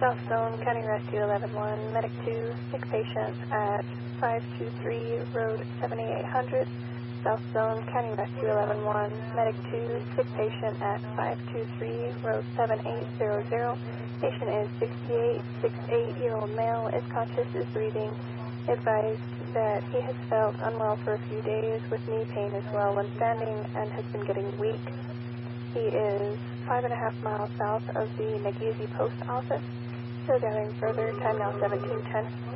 South Zone, County Rescue 11-1, Medic 2, sick patient at 523 Road 7800. South Zone, County Rescue 11-1, Medic 2, sick patient at 523 Road 7800. Patient is 68-year-old male, is conscious, is breathing. Advised that he has felt unwell for a few days with knee pain as well when standing and has been getting weak. He is 5.5 miles south of the Nageezi Post Office. Still gathering further. Time now 17:10.